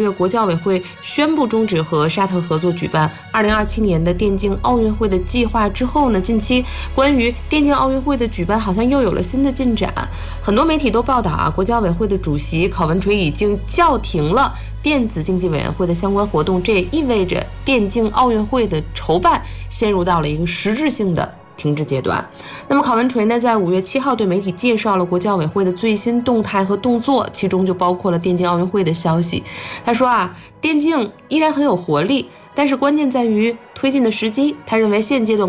月，国教委会宣布终止和沙特合作举办2027年的电竞奥运会的计划之后呢，近期关于电竞奥运会的举办好像又有了新的进展。很多媒体都报道国教委会的主席考文垂已经叫停了电子竞技委员会的相关活动，这也意味着电竞奥运会的筹办陷入到了一个实质性的停滞阶段。那么考文垂呢，在5月7号对媒体介绍了国教委会的最新动态和动作，其中就包括了电竞奥运会的消息。他说电竞依然很有活力，但是关键在于推进的时机。他认为现阶段